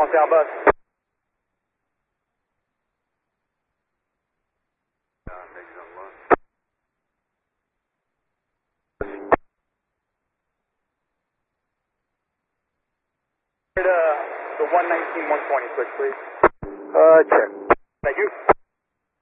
southbound bus. The 119-120 switch, please. Check. Thank you.